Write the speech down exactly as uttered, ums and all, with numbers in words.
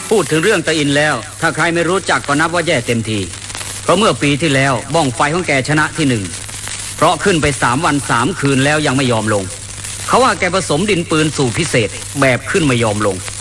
พูดถึงเรื่องตะอินแล้วถ้าใครไม่รู้จักก็นับว่าแย่เต็มทีเพราะเมื่อปีที่แล้วบ้องไฟของแกชนะที่หนึ่งเพราะขึ้นไปสามวันสามคืนแล้วยังไม่ยอมลงเขาว่าแกผสมดินปืนสูตรพิเศษแบบขึ้นไม่ยอมลง